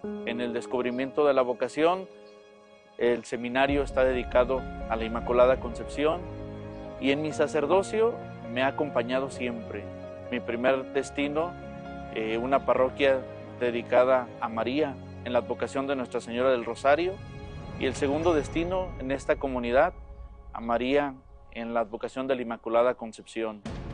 En el descubrimiento de la vocación, el seminario está dedicado a la Inmaculada Concepción y en mi sacerdocio me ha acompañado siempre. Mi primer destino, una parroquia dedicada a María en la advocación de Nuestra Señora del Rosario, y el segundo destino en esta comunidad, a María en la advocación de la Inmaculada Concepción.